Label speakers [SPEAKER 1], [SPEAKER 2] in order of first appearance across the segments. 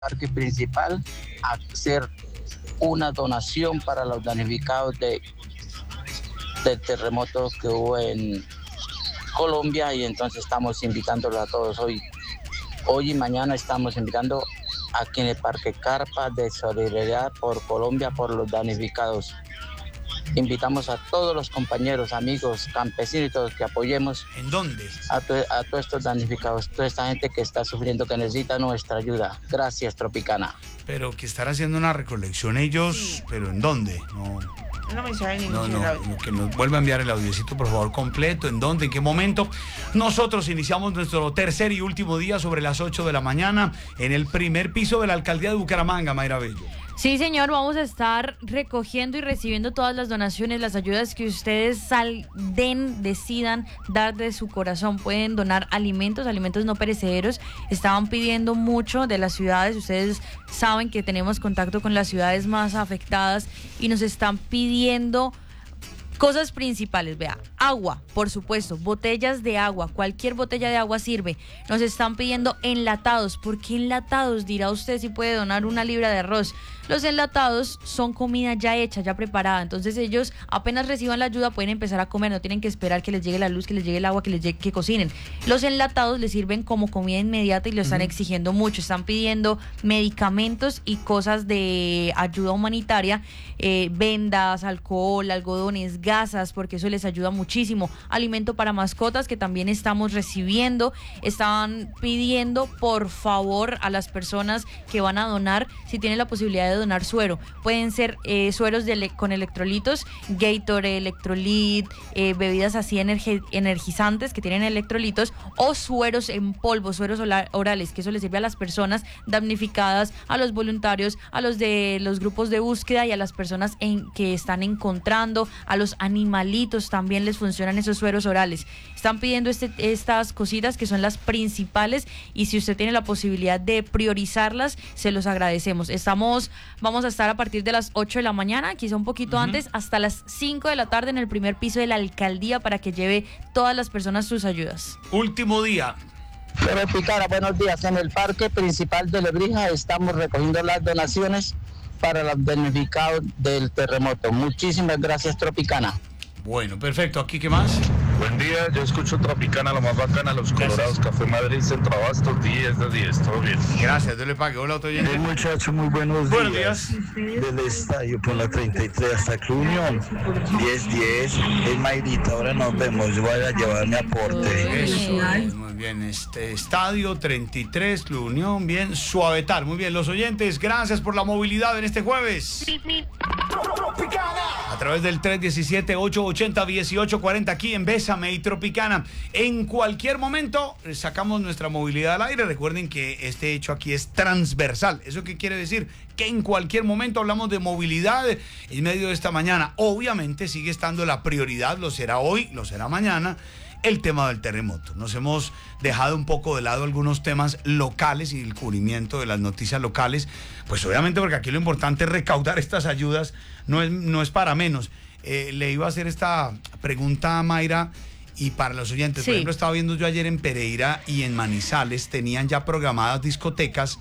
[SPEAKER 1] parque principal a hacer una donación para los damnificados del terremoto que hubo en Colombia, y entonces estamos invitándolos a todos hoy y mañana. Estamos invitando aquí en el Parque Carpa de Solidaridad por Colombia, por los damnificados. Invitamos a todos los compañeros, amigos, campesinos y todos que apoyemos.
[SPEAKER 2] ¿En dónde?
[SPEAKER 1] A todos estos damnificados, toda esta gente que está sufriendo, que necesita nuestra ayuda. Gracias, Tropicana.
[SPEAKER 2] Pero que estar haciendo una recolección ellos, sí. ¿Pero en dónde?
[SPEAKER 3] No me sabe ni
[SPEAKER 2] que nos vuelva a enviar el audiocito, por favor, completo. ¿En dónde? ¿En qué momento? Nosotros iniciamos nuestro tercer y último día sobre las 8 de la mañana en el primer piso de la alcaldía de Bucaramanga, Mayra Bello.
[SPEAKER 4] Sí, señor, vamos a estar recogiendo y recibiendo todas las donaciones, las ayudas que ustedes decidan dar de su corazón. Pueden donar alimentos no perecederos. Estaban pidiendo mucho de las ciudades. Ustedes saben que tenemos contacto con las ciudades más afectadas y nos están pidiendo cosas principales. Vea, agua, por supuesto, botellas de agua, cualquier botella de agua sirve. Nos están pidiendo enlatados. ¿Por qué enlatados? Dirá usted si puede donar 1 libra de arroz. Los enlatados son comida ya hecha, ya preparada. Entonces ellos apenas reciban la ayuda pueden empezar a comer, no tienen que esperar que les llegue la luz, que les llegue el agua, que cocinen. Los enlatados les sirven como comida inmediata y lo están exigiendo mucho. Están pidiendo medicamentos y cosas de ayuda humanitaria, vendas, alcohol, algodones, gasas, porque eso les ayuda muchísimo. Alimento para mascotas que también estamos recibiendo. Están pidiendo por favor a las personas que van a donar, si tienen la posibilidad de donar suero, pueden ser sueros con electrolitos, Gatorade, Electrolit, bebidas así energizantes que tienen electrolitos, o sueros en polvo, sueros orales, que eso les sirve a las personas damnificadas, a los voluntarios, a los de los grupos de búsqueda y a las personas que están encontrando, a los animalitos también les funcionan esos sueros orales. Están pidiendo estas cositas que son las principales, y si usted tiene la posibilidad de priorizarlas, se los agradecemos. Vamos a estar a partir de las 8 de la mañana, quizá un poquito antes, hasta las 5 de la tarde en el primer piso de la alcaldía para que lleve todas las personas sus ayudas.
[SPEAKER 2] Último día.
[SPEAKER 1] Tropicana, buenos días. En el parque principal de Lebrija estamos recogiendo las donaciones para los damnificados del terremoto. Muchísimas gracias, Tropicana.
[SPEAKER 2] Bueno, perfecto. ¿Aquí qué más?
[SPEAKER 5] Buen día, yo escucho Tropicana, lo más bacana, los Colorados, Café Madrid, Centro Abastos, 10 de 10, todo bien.
[SPEAKER 2] Gracias, yo le pagué. Hola, autoyente.
[SPEAKER 5] Muchachos, muy buenos días. Del estadio por la 33 hasta Club Unión, 10-10, es Mayrita, ahora nos vemos, yo voy a llevar mi aporte.
[SPEAKER 2] Eso, muy bien, estadio 33, Club Unión, bien, suavetal, muy bien. Los oyentes, gracias por la movilidad en este jueves. A través del 317-880-1840 aquí en Bésame y Tropicana. En cualquier momento sacamos nuestra movilidad al aire. Recuerden que este hecho aquí es transversal. ¿Eso qué quiere decir? Que en cualquier momento hablamos de movilidad en medio de esta mañana. Obviamente sigue estando la prioridad, lo será hoy, lo será mañana, el tema del terremoto. Nos hemos dejado un poco de lado algunos temas locales y el cubrimiento de las noticias locales, pues obviamente porque aquí lo importante es recaudar estas ayudas, no es para menos. Le iba a hacer esta pregunta a Mayra y para los oyentes. Sí. Por ejemplo, estaba viendo yo ayer en Pereira y en Manizales, tenían ya programadas discotecas.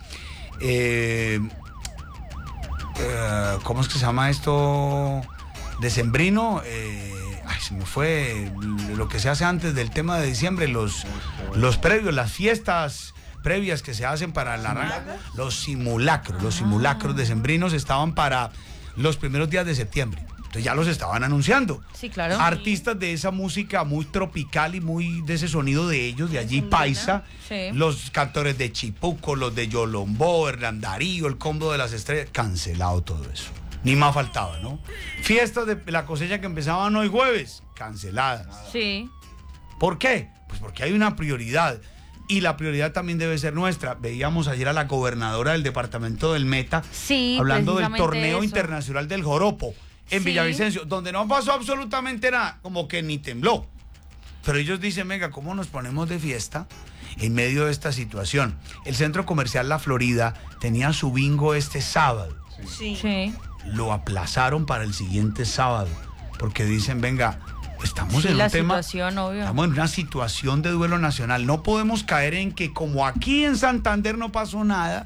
[SPEAKER 2] ¿Cómo es que se llama esto? Decembrino. Se me fue lo que se hace antes del tema de diciembre, los previos, las fiestas previas que se hacen para los simulacros decembrinos estaban para los primeros días de septiembre. Entonces ya los estaban anunciando.
[SPEAKER 4] Sí, claro.
[SPEAKER 2] Artistas de esa música muy tropical y muy de ese sonido de ellos, de allí paisa. Sí. Los cantores de Chipuco, los de Yolombó, Hernán Darío, el Combo de las Estrellas. Cancelado todo eso. Ni más faltaba, ¿no? Fiestas de la cosecha que empezaban hoy jueves, canceladas.
[SPEAKER 4] Sí.
[SPEAKER 2] ¿Por qué? Pues porque hay una prioridad. Y la prioridad también debe ser nuestra. Veíamos ayer a la gobernadora del departamento del Meta,
[SPEAKER 4] sí,
[SPEAKER 2] hablando del torneo internacional del Joropo en Villavicencio, donde no pasó absolutamente nada, como que ni tembló. Pero ellos dicen, venga, ¿cómo nos ponemos de fiesta en medio de esta situación? El centro comercial La Florida tenía su bingo este sábado.
[SPEAKER 4] Sí.
[SPEAKER 2] Lo aplazaron para el siguiente sábado, porque dicen, venga, estamos en un tema,
[SPEAKER 4] obvio.
[SPEAKER 2] Estamos en una situación de duelo nacional. No podemos caer en que como aquí en Santander no pasó nada,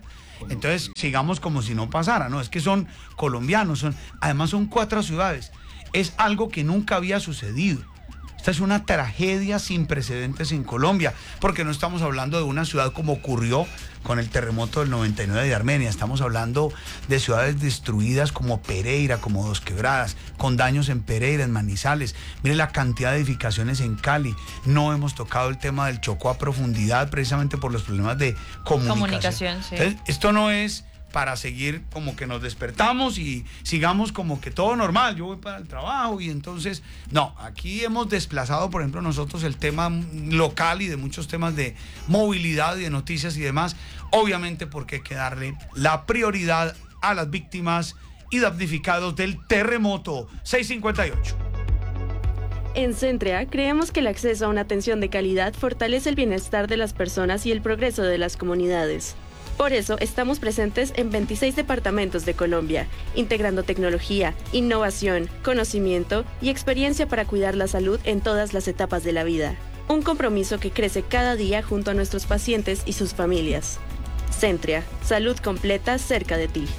[SPEAKER 2] Entonces, sigamos como si no pasara, ¿no? Es que son colombianos, además son 4 ciudades. Es algo que nunca había sucedido. Esta es una tragedia sin precedentes en Colombia, porque no estamos hablando de una ciudad como ocurrió con el terremoto del 99 de Armenia. Estamos hablando de ciudades destruidas como Pereira, como Dos Quebradas, con daños en Pereira, en Manizales. Mire la cantidad de edificaciones en Cali. No hemos tocado el tema del Chocó a profundidad precisamente por los problemas de comunicación.
[SPEAKER 4] Sí.
[SPEAKER 2] Entonces, esto no es para seguir como que nos despertamos y sigamos como que todo normal, yo voy para el trabajo y entonces, no, aquí hemos desplazado, por ejemplo, nosotros el tema local y de muchos temas de movilidad y de noticias y demás, obviamente porque hay que darle la prioridad a las víctimas y damnificados del terremoto. 658.
[SPEAKER 3] En Centrea creemos que el acceso a una atención de calidad fortalece el bienestar de las personas y el progreso de las comunidades. Por eso estamos presentes en 26 departamentos de Colombia, integrando tecnología, innovación, conocimiento y experiencia para cuidar la salud en todas las etapas de la vida. Un compromiso que crece cada día junto a nuestros pacientes y sus familias. Centrea, salud completa cerca de ti.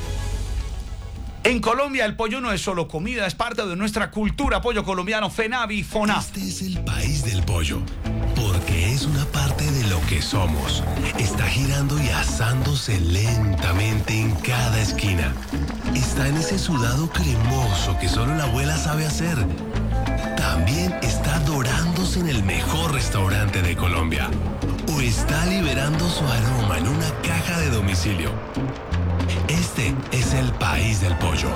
[SPEAKER 2] En Colombia el pollo no es solo comida, es parte de nuestra cultura. Pollo colombiano, FENAVI, FONAP.
[SPEAKER 6] Este es el país del pollo, porque es una parte de lo que somos. Está girando y asándose lentamente en cada esquina. Está en ese sudado cremoso que solo la abuela sabe hacer. También está dorándose en el mejor restaurante de Colombia. O está liberando su aroma en una caja de domicilio. Este es el país del pollo.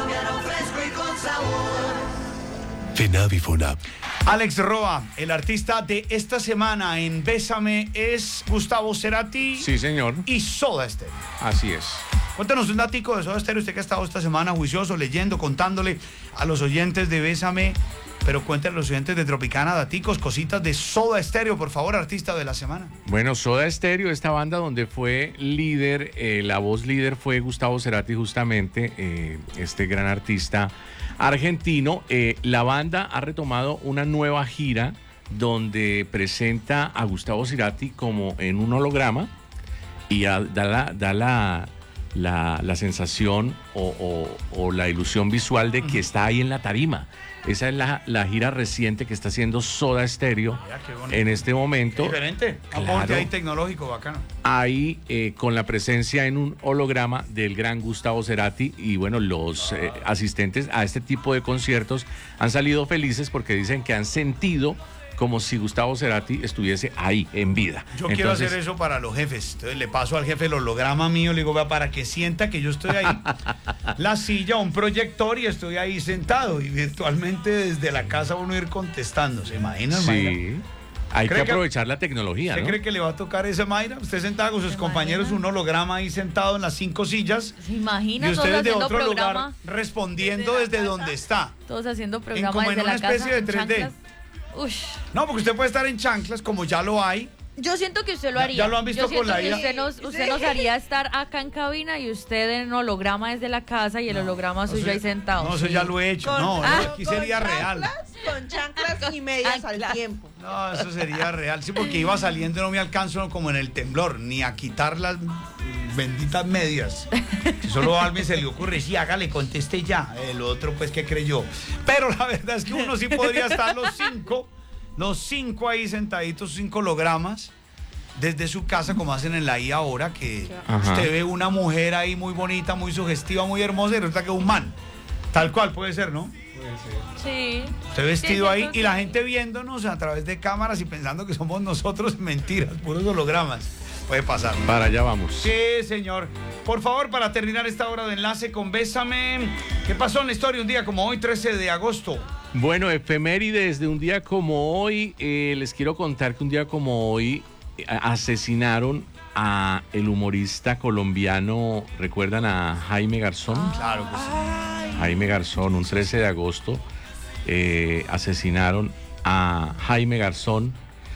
[SPEAKER 6] FENAVI FONAP.
[SPEAKER 2] Alex Roa, el artista de esta semana en Bésame es Gustavo Cerati.
[SPEAKER 7] Sí, señor.
[SPEAKER 2] Y Soda Stereo.
[SPEAKER 7] Así es.
[SPEAKER 2] Cuéntanos un datico de Soda Stereo, usted que ha estado esta semana juicioso, leyendo, contándole a los oyentes de Bésame, pero cuéntenle a los oyentes de Tropicana, daticos, cositas de Soda Stereo, por favor, artista de la semana.
[SPEAKER 7] Bueno, Soda Stereo, esta banda donde fue líder, la voz líder fue Gustavo Cerati justamente, este gran artista argentino. La banda ha retomado una nueva gira donde presenta a Gustavo Cerati como en un holograma y da la sensación o la ilusión visual de que está ahí en la tarima. Esa es la gira reciente que está haciendo Soda Stereo en este momento.
[SPEAKER 2] Diferente, aporte ahí tecnológico, bacano.
[SPEAKER 7] Ahí con la presencia en un holograma del gran Gustavo Cerati y bueno, los asistentes a este tipo de conciertos han salido felices porque dicen que han sentido como si Gustavo Cerati estuviese ahí, en vida.
[SPEAKER 2] Yo quiero hacer eso para los jefes. Entonces le paso al jefe el holograma mío, le digo, vea, para que sienta que yo estoy ahí, la silla, un proyector y estoy ahí sentado y virtualmente desde la casa uno ir contestando. ¿Se imagina, Mayra?
[SPEAKER 7] Sí. Hay que aprovechar la tecnología,
[SPEAKER 2] ¿Usted
[SPEAKER 7] ¿no?
[SPEAKER 2] cree que le va a tocar ese, Mayra? Usted sentado con sus compañeros, un holograma ahí sentado en las 5 sillas.
[SPEAKER 4] ¿Se imagina?
[SPEAKER 2] Y usted de otro
[SPEAKER 4] programa,
[SPEAKER 2] lugar respondiendo desde donde está.
[SPEAKER 4] todos haciendo programa
[SPEAKER 2] como
[SPEAKER 4] desde
[SPEAKER 2] en una
[SPEAKER 4] la casa.
[SPEAKER 2] especie de 3D.
[SPEAKER 4] Chanclas. Ush.
[SPEAKER 2] No, porque usted puede estar en chanclas, como ya lo hay.
[SPEAKER 4] Yo siento que usted lo haría.
[SPEAKER 2] Ya lo han visto con la
[SPEAKER 4] IA.
[SPEAKER 2] IA.
[SPEAKER 4] Usted nos haría estar acá en cabina y usted en holograma desde la casa y el holograma suyo ahí sentado.
[SPEAKER 2] No, eso ya lo he hecho. No, aquí sería real.
[SPEAKER 8] Con chanclas y medias al tiempo.
[SPEAKER 2] No, eso sería real. Sí, porque iba saliendo y no me alcanzo como en el temblor, ni a quitar las benditas medias. Si solo a alguien se le ocurre, sí, hágale, conteste ya. El otro, pues, ¿qué creyó? Pero la verdad es que uno sí podría estar los cinco ahí sentaditos, 5 hologramas, desde su casa, como hacen en la IA ahora, que usted ve una mujer ahí muy bonita, muy sugestiva, muy hermosa, y resulta que es un man. Tal cual puede ser, ¿no?
[SPEAKER 4] Sí.
[SPEAKER 2] Usted vestido
[SPEAKER 4] Sí,
[SPEAKER 2] ahí y la gente viéndonos a través de cámaras y pensando que somos nosotros, mentiras, puros hologramas. Puede pasar.
[SPEAKER 7] Para allá vamos.
[SPEAKER 2] Sí, señor. Por favor, para terminar esta hora de enlace con Bésame, ¿qué pasó en la historia un día como hoy, 13 de agosto?
[SPEAKER 7] Bueno, efemérides de un día como hoy. Les quiero contar que un día como hoy asesinaron a el humorista colombiano, ¿recuerdan a Jaime Garzón?
[SPEAKER 2] Claro que sí.
[SPEAKER 7] Jaime Garzón, un 13 de agosto, asesinaron a Jaime Garzón,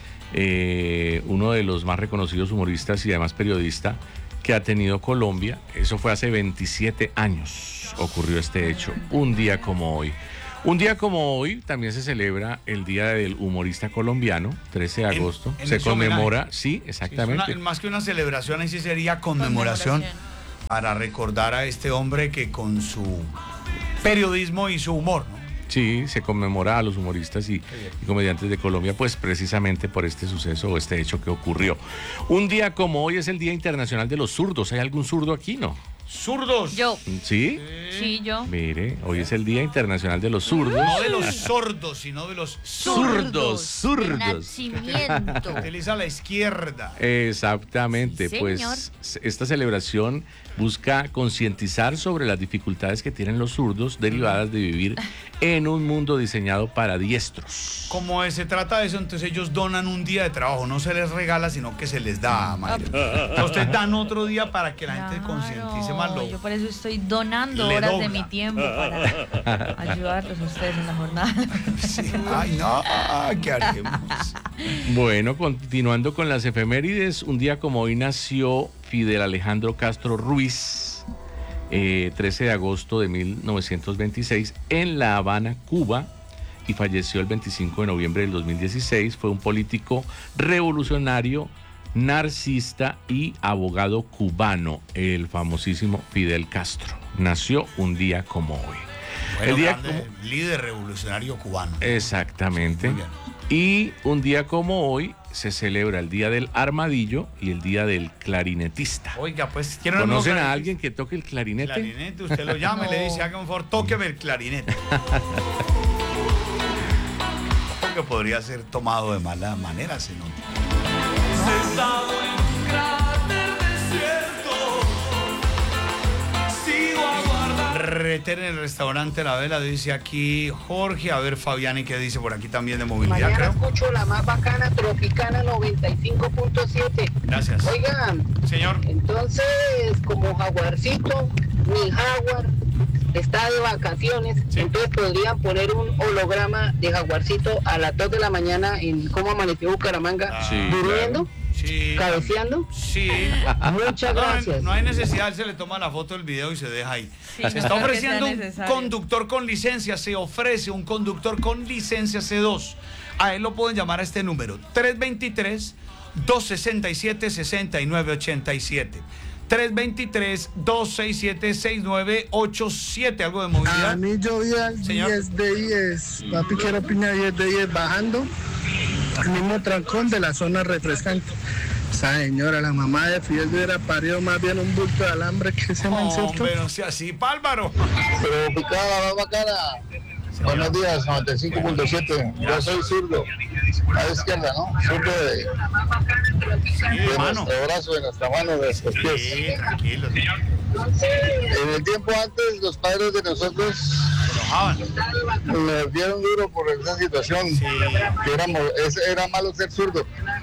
[SPEAKER 7] uno de los más reconocidos humoristas y además periodista que ha tenido Colombia. Eso fue hace 27 años, ocurrió este hecho, un día como hoy. Un día como hoy también se celebra el Día del Humorista Colombiano, 13 de agosto. Se conmemora, homenaje. Sí, exactamente.
[SPEAKER 2] Sí, más que una celebración, ahí sí sería conmemoración para recordar a este hombre que con su periodismo y su humor, ¿no?
[SPEAKER 7] Sí, se conmemora a los humoristas y comediantes de Colombia, pues precisamente por este suceso o este hecho que ocurrió. Un día como hoy es el Día Internacional de los Zurdos. ¿Hay algún zurdo aquí, no?
[SPEAKER 2] ¿Zurdos?
[SPEAKER 4] Yo.
[SPEAKER 7] ¿Sí?
[SPEAKER 4] Sí, yo.
[SPEAKER 7] Mire, hoy es el Día Internacional de los Zurdos.
[SPEAKER 2] No de los sordos, sino de los
[SPEAKER 7] zurdos.
[SPEAKER 4] De nacimiento.
[SPEAKER 2] Utiliza la izquierda.
[SPEAKER 7] Exactamente,
[SPEAKER 4] Sí,
[SPEAKER 7] pues esta celebración busca concientizar sobre las dificultades que tienen los zurdos derivadas de vivir en un mundo diseñado para diestros.
[SPEAKER 2] Como se trata de eso, entonces ellos donan un día de trabajo, no se les regala, sino que se les da, Mayra. Ustedes dan otro día para que la gente concientice más.
[SPEAKER 4] Yo por eso estoy donando horas de mi tiempo para ayudarlos a ustedes en la jornada.
[SPEAKER 2] Sí. Ay, no, ¿qué haremos?
[SPEAKER 7] Bueno, continuando con las efemérides, un día como hoy nació Fidel Alejandro Castro Ruiz, 13 de agosto de 1926, en La Habana, Cuba, y falleció el 25 de noviembre del 2016. Fue un político revolucionario, narcisista y abogado cubano, el famosísimo Fidel Castro. Nació un día como hoy.
[SPEAKER 2] Bueno, el día líder revolucionario cubano.
[SPEAKER 7] Exactamente. Y un día como hoy se celebra el Día del Armadillo y el Día del Clarinetista.
[SPEAKER 2] Oiga, pues
[SPEAKER 7] ¿conocen a alguien que toque el clarinete?
[SPEAKER 2] Clarinete, usted lo llama y le dice, hágame un favor, tóqueme el clarinete. Porque podría ser tomado de mala manera, si no.
[SPEAKER 9] Sentado en un cráter desierto, sigo aguardando.
[SPEAKER 2] Retén en el restaurante La Vela, dice aquí Jorge. A ver, Fabiani, ¿qué dice por aquí también de movilidad?
[SPEAKER 10] Mañana
[SPEAKER 2] creo.
[SPEAKER 10] Escucho la más bacana, Tropicana 95.7.
[SPEAKER 2] Gracias.
[SPEAKER 10] Oigan,
[SPEAKER 2] señor.
[SPEAKER 10] Entonces, como Jaguarcito, mi Jaguar está de vacaciones, entonces podrían poner un holograma de Jaguarcito a las 2 de la mañana en cómo amaneció Bucaramanga, durmiendo, cabeceando.
[SPEAKER 2] Sí.
[SPEAKER 10] Muchas gracias.
[SPEAKER 2] No hay necesidad, se le toma la foto del video y se deja ahí.
[SPEAKER 4] Sí,
[SPEAKER 2] se está ofreciendo un
[SPEAKER 4] necesario.
[SPEAKER 2] conductor con licencia, se ofrece un conductor con licencia C2. A él lo pueden llamar a este número, 323-267-6987. 323-267-6987. Algo de movilidad.
[SPEAKER 11] Anillo Vial, 10 de 10. Papi quiero piña 10 de 10 bajando el mismo trancón de la zona refrescante. Esa señora, la mamá de Fidel hubiera parido más bien un bulto de alambre que ese mancito.
[SPEAKER 2] Hombre, no sea así, Pálvaro.
[SPEAKER 5] Pero picada, va bacana. Buenos días, 95.7. Yo soy zurdo. A la izquierda, ¿no? Zurdo de nuestro brazo, de nuestra mano, de nuestros pies.
[SPEAKER 2] Sí, tranquilo.
[SPEAKER 5] En el tiempo antes, los padres de nosotros nos dieron duro por esa situación. Que era malo ser zurdo.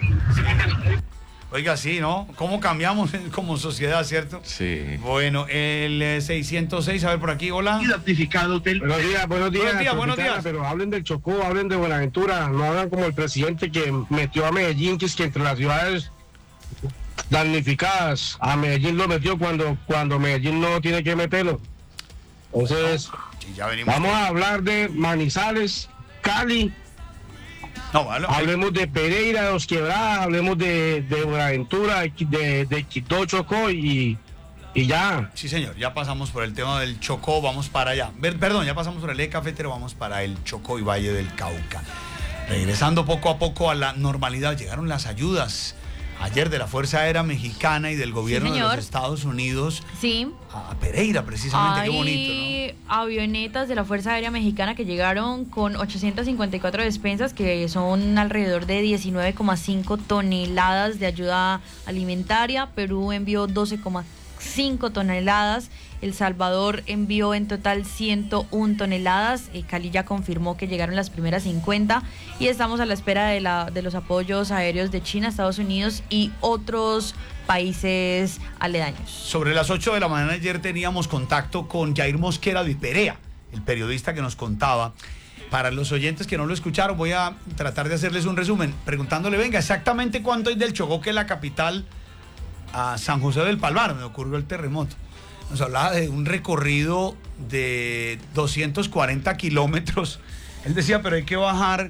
[SPEAKER 2] Oiga, sí, ¿no? ¿Cómo cambiamos como sociedad, cierto?
[SPEAKER 7] Sí.
[SPEAKER 2] Bueno, el 606, a ver por aquí, hola.
[SPEAKER 12] Identificado hotel. Buenos días.
[SPEAKER 2] Buenos días.
[SPEAKER 12] Pero hablen del Chocó, hablen de Buenaventura, no hablan como el presidente que metió a Medellín, que es que entre las ciudades damnificadas, a Medellín lo metió cuando Medellín no tiene que meterlo. Entonces, vamos a hablar de Manizales, Cali.
[SPEAKER 2] No, vale.
[SPEAKER 12] Hablemos de Pereira, de Los Quebradas, hablemos de Buenaventura, de Quito, Chocó y ya.
[SPEAKER 2] Sí, señor, ya pasamos por el tema del Chocó, vamos para allá. Perdón, ya pasamos por el eje cafetero, vamos para el Chocó y Valle del Cauca. Regresando poco a poco a la normalidad, llegaron las ayudas ayer de la Fuerza Aérea Mexicana y del gobierno de los Estados Unidos.
[SPEAKER 4] Sí.
[SPEAKER 2] A Pereira, precisamente.
[SPEAKER 4] Hay
[SPEAKER 2] qué bonito, ¿no?
[SPEAKER 4] avionetas de la Fuerza Aérea Mexicana que llegaron con 854 despensas, que son alrededor de 19,5 toneladas de ayuda alimentaria. Perú envió 12,5 toneladas. El Salvador envió en total 101 toneladas. Cali ya confirmó que llegaron las primeras 50 y estamos a la espera de los apoyos aéreos de China, Estados Unidos y otros países aledaños.
[SPEAKER 2] Sobre las 8 de la mañana ayer teníamos contacto con Jair Mosquera de Perea, el periodista que nos contaba. Para los oyentes que no lo escucharon, voy a tratar de hacerles un resumen, preguntándole, venga, exactamente cuánto hay del Chocó, que es la capital, a San José del Palmar, donde ocurrió el terremoto. Nos hablaba de un recorrido de 240 kilómetros. Él decía, pero hay que bajar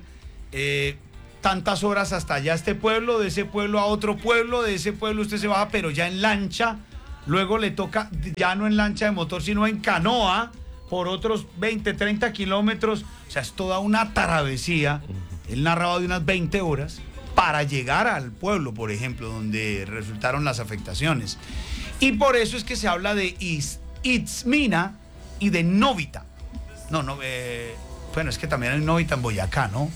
[SPEAKER 2] tantas horas hasta allá a este pueblo, de ese pueblo a otro pueblo, de ese pueblo usted se baja, pero ya en lancha. Luego le toca, ya no en lancha de motor, sino en canoa, por otros 20, 30 kilómetros. O sea, es toda una travesía. Él narraba de unas 20 horas para llegar al pueblo, por ejemplo, donde resultaron las afectaciones. Y por eso es que se habla de Itzmina y de Novita. Bueno, es que también hay Novita en Boyacá, ¿no?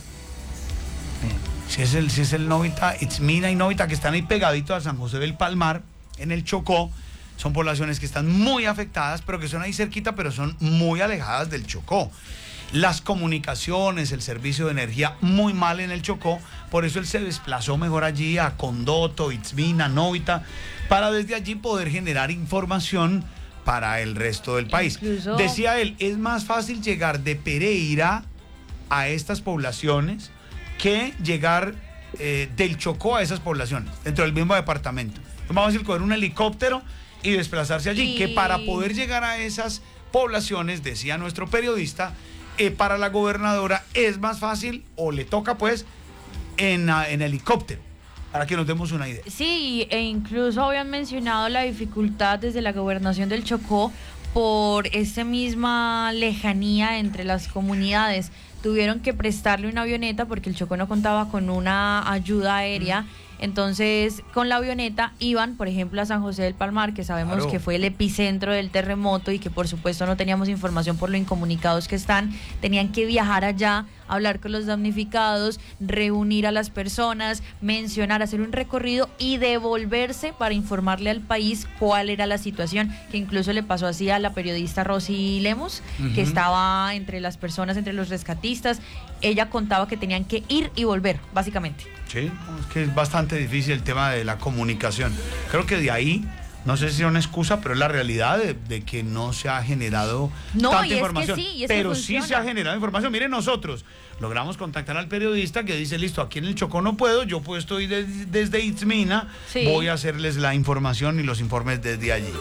[SPEAKER 2] Si es el Novita, Itzmina y Novita, que están ahí pegaditos a San José del Palmar, en el Chocó. Son poblaciones que están muy afectadas, pero que son ahí cerquita, pero son muy alejadas del Chocó. Las comunicaciones, el servicio de energía, muy mal en el Chocó. Por eso él se desplazó mejor allí a Condoto, Itzmina, Novita, para desde allí poder generar información para el resto del país. Incluso, decía él, es más fácil llegar de Pereira a estas poblaciones que llegar del Chocó a esas poblaciones, dentro del mismo departamento. Es más fácil coger un helicóptero y desplazarse allí, que para poder llegar a esas poblaciones, decía nuestro periodista, para la gobernadora es más fácil, o le toca pues, en helicóptero, para que nos demos una idea.
[SPEAKER 4] Sí, e incluso habían mencionado la dificultad desde la gobernación del Chocó por esa misma lejanía entre las comunidades. Tuvieron que prestarle una avioneta porque el Chocó no contaba con una ayuda aérea. Entonces, con la avioneta iban, por ejemplo, a San José del Palmar, que sabemos que fue el epicentro del terremoto y que por supuesto no teníamos información por lo incomunicados que están. Tenían que viajar allá, hablar con los damnificados, reunir a las personas, mencionar, hacer un recorrido y devolverse para informarle al país cuál era la situación, que incluso le pasó así a la periodista Rosy Lemos, que estaba entre las personas, entre los rescatistas. Ella contaba que tenían que ir y volver, básicamente.
[SPEAKER 2] Sí, es que es bastante difícil el tema de la comunicación. Creo que de ahí, no sé si es una excusa, pero es la realidad de que no se ha generado tanta información. Pero sí se ha generado información. Miren, nosotros logramos contactar al periodista que dice, listo, aquí en el Chocó no puedo, yo pues estoy desde Itzmina, voy a hacerles la información y los informes desde allí.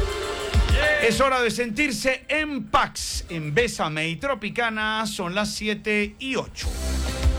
[SPEAKER 2] Es hora de sentirse en Pax, en Bésame y Tropicana, son las 7:08.